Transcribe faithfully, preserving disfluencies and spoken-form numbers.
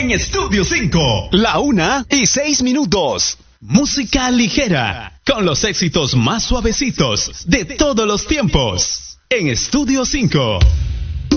en Estudio cinco. La una y seis minutos. Música ligera, con los éxitos más suavecitos de todos los tiempos. En Estudio cinco.